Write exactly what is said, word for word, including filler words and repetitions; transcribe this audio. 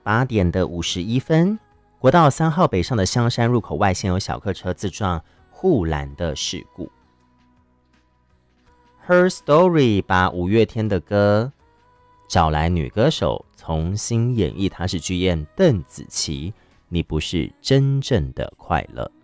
八点的五十一分，国道三号北上的香山入口外，现有小客车自撞护栏的事故。Her Story 把五月天的歌找来女歌手重新演绎，她是剧院邓紫棋。你不是真正的快乐。